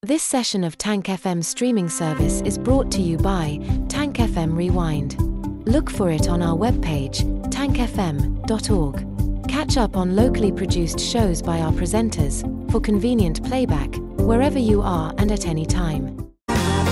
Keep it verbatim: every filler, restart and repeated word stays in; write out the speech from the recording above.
This session of Tank F M streaming service is brought to you by Tank F M Rewind. Look for it on our webpage, tank f m dot org. Catch up on locally produced shows by our presenters, for convenient playback, wherever you are and at any time.